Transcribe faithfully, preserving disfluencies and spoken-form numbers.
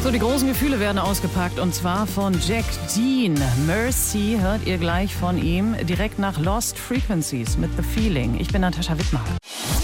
So, die großen Gefühle werden ausgepackt und zwar von Jack Dean. Mercy hört ihr gleich von ihm direkt nach Lost Frequencies mit The Feeling. Ich bin Natascha Wittmann.